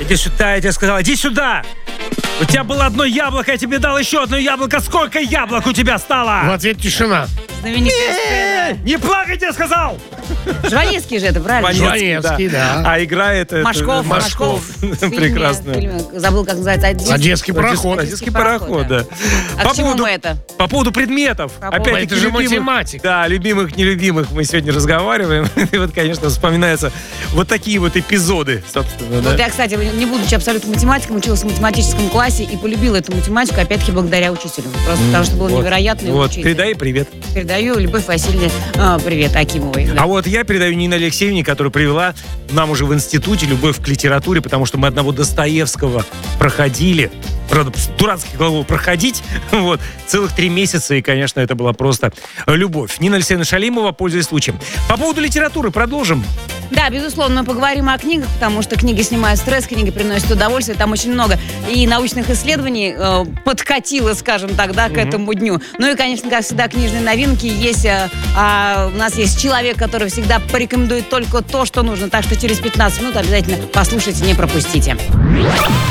Иди сюда, я тебе сказал, иди сюда! У тебя было одно яблоко, я тебе дал еще одно яблоко. Сколько яблок у тебя стало? В ответ тишина. Знаменитая Не плакать, я сказал! Жванецкий же это, правильно? Жванецкий, да. А играет это... Машков. В фильме- Прекрасно. в фильме, забыл, как называется. Одесский пароход. Одесский пароход, да. А к чему мы это? По поводу предметов. Опять-таки, Это же математика. Да, любимых, нелюбимых мы сегодня разговариваем. И вот, конечно, вспоминаются вот такие вот эпизоды, собственно. Вот Да. я, кстати, не будучи абсолютно математиком, училась в математическом классе и полюбила эту математику, опять-таки, благодаря учителю. Просто потому что был Вот. невероятный Вот, учитель. передай привет. Передаю Любовь Васильевне привет Акимовой. Да. А вот я передаю Нине Алексеевне, которая привела нам уже в институте любовь к литературе, потому что мы одного Достоевского проходили. Правда, с дурацкой головой проходить. Вот. Целых 3 месяца, и, конечно, это была просто любовь. Нина Алексеевна Шалимова, пользуясь случаем. По поводу литературы продолжим. Да, безусловно, мы поговорим о книгах, потому что книги снимают стресс, книги приносят удовольствие. Там очень много и научных исследований подкатило, скажем так, да, к этому дню. Ну и, конечно, как всегда, книжные новинки. Есть, у нас есть человек, который всегда порекомендует только то, что нужно. Так что через 15 минут обязательно послушайте, не пропустите.